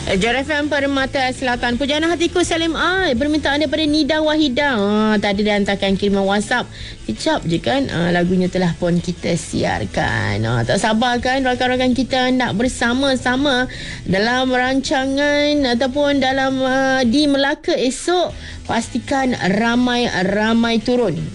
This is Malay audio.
Jar FM Permata Selatan. Pujana hatiku Salim A. Permintaan daripada Nida Wahidah. Tadi dia hantarkan kiriman WhatsApp. Kejap je kan, lagunya telah pun kita siarkan. Tak sabar kan rakan-rakan kita nak bersama-sama dalam rancangan ataupun dalam di Melaka esok. Pastikan ramai-ramai turun.